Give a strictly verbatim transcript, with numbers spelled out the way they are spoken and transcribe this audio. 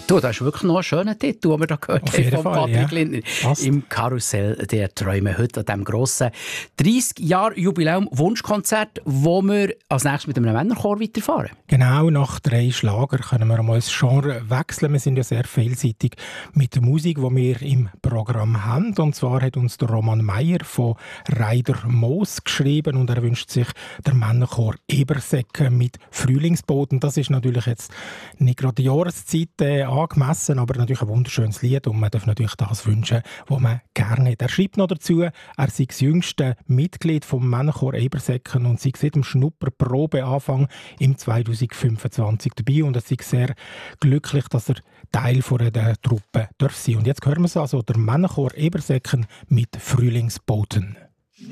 Du, das ist wirklich noch ein schöner Titel, den wir da gehört Auf haben jeden von Fall, Patrick ja. Lindner. Passt. Im Karussell der Träume heute an diesem grossen dreissig Jahre Jubiläum Wunschkonzert, wo wir als nächstes mit einem Männerchor weiterfahren. Genau, nach drei Schlager können wir einmal das Genre wechseln. Wir sind ja sehr vielseitig mit der Musik, die wir im Programm haben. Und zwar hat uns der Roman Meyer von Reider Moos geschrieben und er wünscht sich der Männerchor Ebersäcken mit Frühlingsboden. Das ist natürlich jetzt nicht gerade die Jahreszeit äh, angemessen, aber natürlich ein wunderschönes Lied und man darf natürlich das wünschen, was man gerne hat. Er schreibt noch dazu, er sei das jüngste Mitglied vom Männerchor Ebersäcken und sei seit dem Schnupperprobeanfang im zweitausendfünfundzwanzig dabei und er sei sehr glücklich, dass er Teil von der Truppe darf sein. Und jetzt hören wir es also, der Männerchor Ebersäcken mit Frühlingsboten.